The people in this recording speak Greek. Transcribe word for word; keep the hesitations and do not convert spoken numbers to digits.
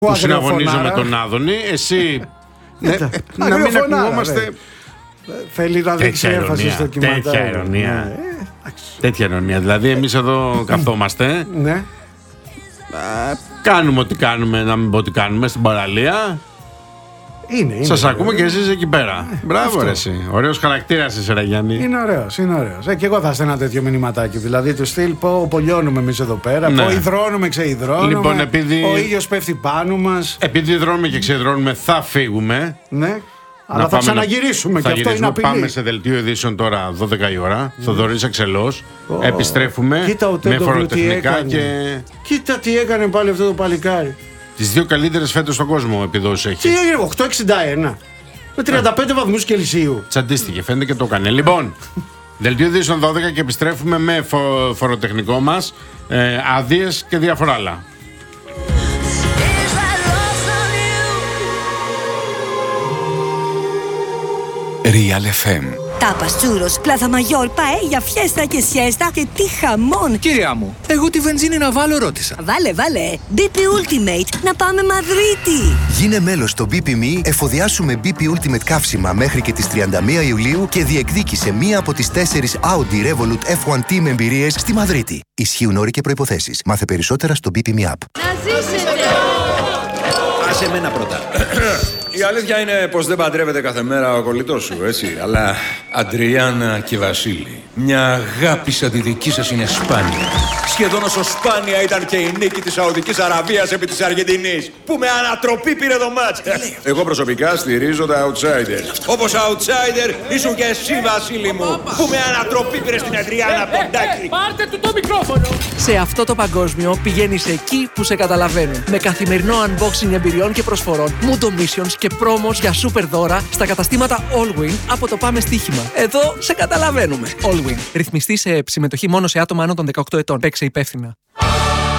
που συναγωνίζω με τον Άδωνη. Εσύ ναι, να μην ακουγόμαστε. Θέλει να δείξει έμφαση στο κείμενο. Τέτοια ειρωνία. Τέτοια ειρωνία. Δηλαδή εμείς εδώ καθόμαστε. Ναι. Κάνουμε ό,τι κάνουμε, να μην πω τι κάνουμε στην παραλία. Είναι, είναι, Σας είναι, ακούμε είναι. και εσείς εκεί πέρα. Ε, Μπράβο, ρε εσύ. Ωραίος χαρακτήρας είσαι, ρε Γιάννη. Είναι ωραίος, είναι ωραίος. Ε, και εγώ θα στέλνα ένα τέτοιο μηνυματάκι. Δηλαδή του στυλ πω πολιώνουμε εμείς εδώ πέρα. Ναι. Πω υδρώνουμε, ξεϊδρώνουμε. Λοιπόν, επειδή... Ο ήλιος πέφτει πάνω μας. Επειδή υδρώνουμε και ξεϊδρώνουμε, θα φύγουμε. Ναι. Αλλά θα ξαναγυρίσουμε να... και θα αυτό είναι απειλή. Πάμε σε δελτίο ειδήσεων τώρα δώδεκα η ώρα. Mm. Θοδωρής Αξελός. Oh. Επιστρέφουμε Κοίτα, με φοροτεχνικά και. Κοίτα τι έκανε πάλι αυτό το παλικάρι. Τις δύο καλύτερες φέτος στον κόσμο επιδόσεις έχει. Τι έγινε, οκτώ εξήντα ένα. Με τριάντα πέντε βαθμούς Κελσίου. Τσαντίστηκε, φαίνεται και το έκανε. Λοιπόν, δελτίο ειδήσεων δώδεκα και επιστρέφουμε με φο... φοροτεχνικό μας, ε, άδειες και διάφορα άλλα. Real εφ εμ. Tapas, churros, Plaza Mayor, paella, fiesta και siesta και τι χαμόν! Κυρία μου, εγώ τη βενζίνη να βάλω ρώτησα. Βάλε, βάλε! μπι πι Ultimate, να πάμε Μαδρίτη! Γίνε μέλος στο μπι πι εμ ι, εφοδιάσου με μπι πι Ultimate καύσιμα μέχρι και τις τριάντα μία Ιουλίου και διεκδίκησε μία από τις τέσσερις Audi Revolut εφ ουάν Team εμπειρίες στη Μαδρίτη. Ισχύουν όροι και προϋποθέσεις. Μάθε περισσότερα στο μπι πι εμ ι App. Να ζήσετε! Άσε εμένα πρώτα. Η αλήθεια είναι πως δεν παντρεύεται κάθε μέρα ο κολλητός σου, έτσι. Αλλά Αντριάννα και Βασίλη, μια αγάπη σαν τη δική σας είναι σπάνια. Σχεδόν όσο σπάνια ήταν και η νίκη της Σαουδικής Αραβίας επί της Αργεντινής, που με ανατροπή πήρε το μάτς. Εγώ προσωπικά στηρίζω τα outsiders. Όπως outsider ήσουν και εσύ, Βασίλη μου, που με ανατροπή πήρε στην Αντριάννα από τον Τάκη. Πάρτε του το μικρόφωνο! Σε αυτό το παγκόσμιο πηγαίνεις εκεί που σε καταλαβαίνουν. Με καθημερινό unboxing εμπειριών και προσφορών, Mundo Missions και πρόμος για super δώρα στα καταστήματα Allwin από το Πάμε Στοίχημα. Εδώ σε καταλαβαίνουμε. Allwin. Ρυθμιστή σε συμμετοχή μόνο σε άτομα άνω των δεκαοκτώ ετών. Παίξε υπεύθυνα.